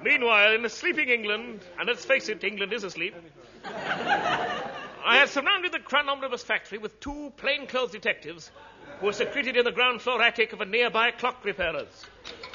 Meanwhile, in a sleeping England, and let's face it, England is asleep, I had surrounded the Crown Omnibus factory with 2 plainclothes detectives who were secreted in the ground floor attic of a nearby clock repairer's.